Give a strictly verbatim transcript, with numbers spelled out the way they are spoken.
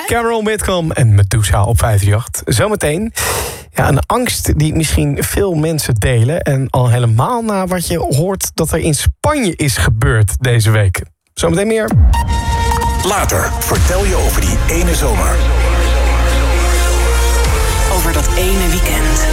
Cameron Whitcomb en Medusa op vijf drie acht. Zometeen ja, een angst die misschien veel mensen delen. En al helemaal na wat je hoort dat er in Spanje is gebeurd deze week. Zometeen meer. Later vertel je over die ene zomer. Over dat ene weekend.